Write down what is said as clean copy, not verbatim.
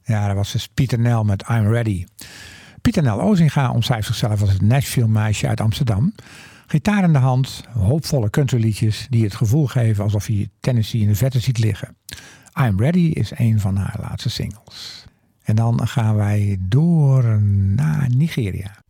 Ja, dat was dus Pieter Nel met I'm Ready. Pieter Nel Ozinga omschrijft zichzelf als het Nashville meisje uit Amsterdam. Gitaar in de hand, hoopvolle countryliedjes die het gevoel geven alsof je Tennessee in de verte ziet liggen. I'm Ready is een van haar laatste singles. En dan gaan wij door naar Nigeria.